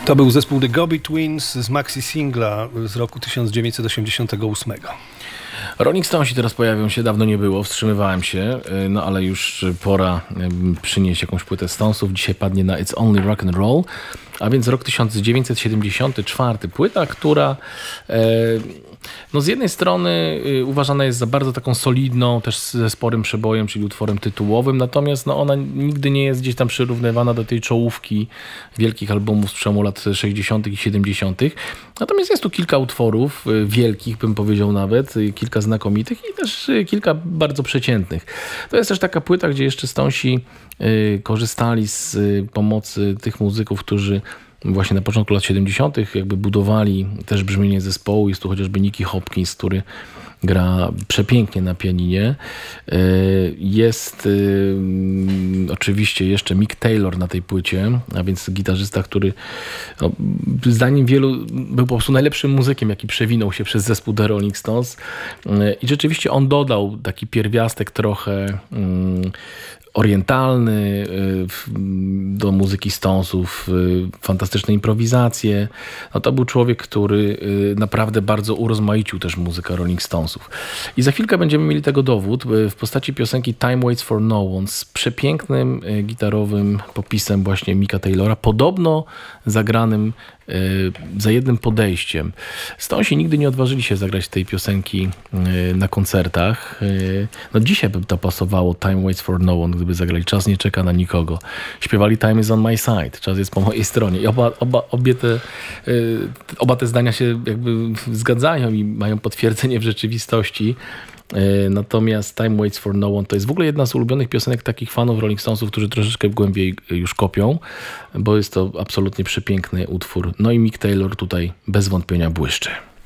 To był zespół The Go-Betweens z maxi singla z roku 1988. Rolling Stonesi teraz pojawią się, dawno nie było, wstrzymywałem się, no ale już pora przynieść jakąś płytę Stonesów. Dzisiaj padnie na It's Only Rock and Roll, a więc rok 1974. Płyta, która no z jednej strony uważana jest za bardzo taką solidną, też ze sporym przebojem, czyli utworem tytułowym, natomiast no ona nigdy nie jest gdzieś tam przyrównywana do tej czołówki wielkich albumów z przełomu lat 60. i 70. Natomiast jest tu kilka utworów wielkich, bym powiedział nawet, kilka znakomitych i też kilka bardzo przeciętnych. To jest też taka płyta, gdzie jeszcze Stonesi korzystali z pomocy tych muzyków, którzy właśnie na początku lat 70. jakby budowali też brzmienie zespołu. Jest tu chociażby Nicky Hopkins, który gra przepięknie na pianinie. Jest oczywiście jeszcze Mick Taylor na tej płycie, a więc gitarzysta, który no, zdaniem wielu był po prostu najlepszym muzykiem, jaki przewinął się przez zespół The Rolling Stones. I rzeczywiście on dodał taki pierwiastek trochę orientalny do muzyki Stonesów, fantastyczne improwizacje. No to był człowiek, który naprawdę bardzo urozmaicił też muzykę Rolling Stonesów. I za chwilkę będziemy mieli tego dowód w postaci piosenki Time Waits for No One z przepięknym gitarowym popisem właśnie Micka Taylora, podobno zagranym za jednym podejściem. Stonesi nigdy nie odważyli się zagrać tej piosenki na koncertach. No dzisiaj by to pasowało, Time Waits for No One, gdyby zagrali Czas nie czeka na nikogo. Śpiewali Time is on my side, czas jest po mojej stronie. I oba te zdania się jakby zgadzają i mają potwierdzenie w rzeczywistości. Natomiast Time Waits for No One to jest w ogóle jedna z ulubionych piosenek takich fanów Rolling Stonesów, którzy troszeczkę głębiej już kopią, bo jest to absolutnie przepiękny utwór. No i Mick Taylor tutaj bez wątpienia błyszczy.